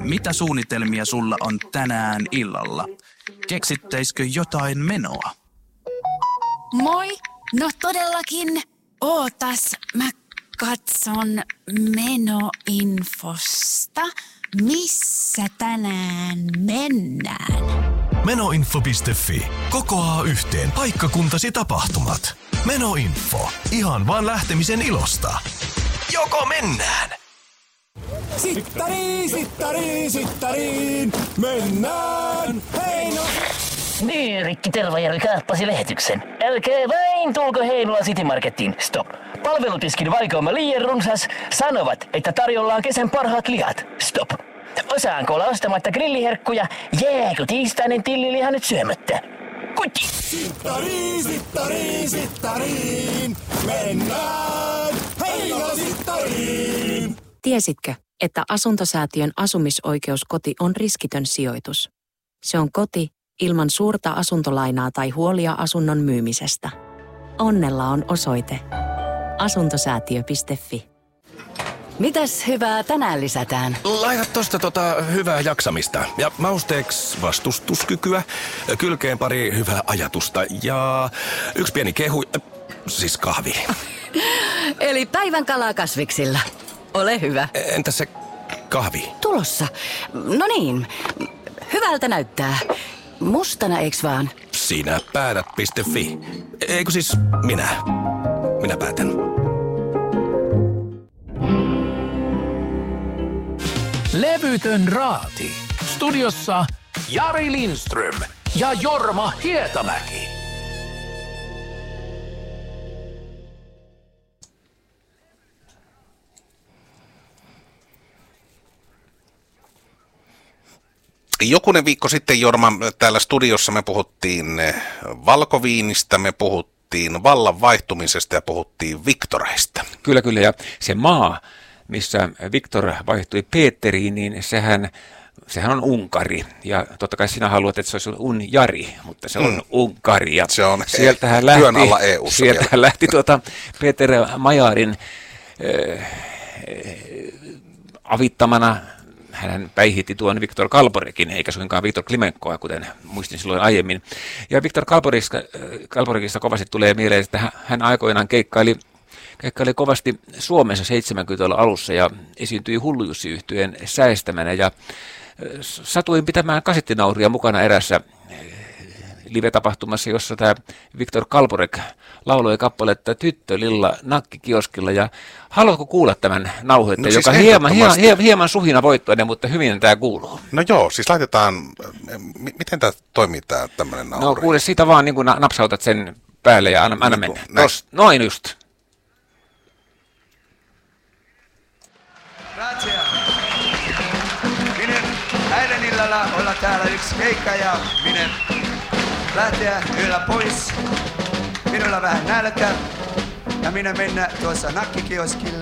mitä suunnitelmia sulla on tänään illalla? Keksittäisikö jotain menoa? Moi! No todellakin. Ootas, mä katson menoinfosta. Missä tänään mennään? Menoinfo.fi kokoaa yhteen paikkakuntasi tapahtumat. Menoinfo. Ihan vaan lähtemisen ilosta. Joko mennään? Sittariin, mennään, Heino! Niin, Rikki Tervajärvi kaappasi lähetyksen. Älkää vain tulko Heinola City Markettiin. Stop. Palvelutiskin vaikoima liian runsas. Sanovat, että tarjolla on kesän parhaat lihat. Stop. Osaanko olla ostamatta grilliherkkuja? Jääkö tiistainen tilliliha nyt syömättä? Kuitti! Sittariin, mennään, Heinola Sittariin! Tiesitkö, että Asuntosäätiön asumisoikeuskoti on riskitön sijoitus? Se on koti ilman suurta asuntolainaa tai huolia asunnon myymisestä. Onnella on osoite asuntosäätiö.fi. Mitäs hyvää tänään lisätään? Laita tosta hyvää jaksamista ja mausteeksi vastustuskykyä, kylkeen pari hyvää ajatusta ja yksi pieni kehu, siis kahvi. Eli päivän kalaa kasviksilla. Ole hyvä. Entä se kahvi? Tulossa. No niin, hyvältä näyttää. Mustana eiks vaan? Sinä päätät.fi. Eikö siis minä? Minä päätän. Levytön raati. Studiossa Jari Lindström ja Jorma Hietamäki. Jokunen viikko sitten, Jorma, täällä studiossa me puhuttiin valkoviinistä, me puhuttiin vallan vaihtumisesta ja puhuttiin Viktoreista. Kyllä, ja se maa, missä Viktor vaihtui Peteriin, niin sehän on Unkari. Ja totta kai sinä haluat, että se olisi Unjari, mutta se on Unkari. Ja se on sieltähän työn alla EU:ssa. Sieltähän lähti Peter Majarin avittamana. Hän päihitti tuon Viktor Kalborekin, eikä suinkaan Viktor Klimenkoa, kuten muistin silloin aiemmin. Ja Viktor Kalborekista kovasti tulee mieleen, että hän aikoinaan keikkaili kovasti Suomessa 70-luvun alussa ja esiintyi Hullu-Jussi-yhtyeen säestämänä. Ja satuin pitämään kasettinauria mukana erässä live-tapahtumassa, jossa tämä Viktor Kalborek lauloi kappaletta Tyttö Lilla nakkikioskilla. Ja haluatko kuulla tämän nauhoitteen, no, joka siis hieman suhina voittoinen, mutta hyvin tämä kuuluu? No joo, siis laitetaan, miten tämä toimii tämä tämmöinen nauri? No kuule, siitä vaan niin kuin napsautat sen päälle ja anna mennä. Noin just. Grazie. Minä eilen illalla olla täällä yksi keikka ja minä lähteä yöllä pois. Minulla vähän nälkä ja minä mennä tuossa nakkikioskille.